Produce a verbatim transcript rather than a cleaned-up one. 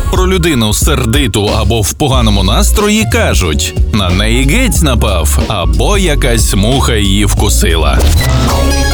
Про людину сердиту або в поганому настрої кажуть: на неї гець напав, або якась муха її вкусила.